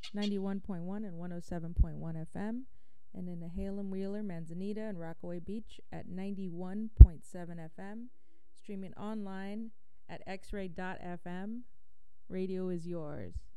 91.1 and 107.1 FM, and in the Halem, Wheeler, Manzanita, and Rockaway Beach at 91.7 FM, streaming online at xray.fm. Radio is yours.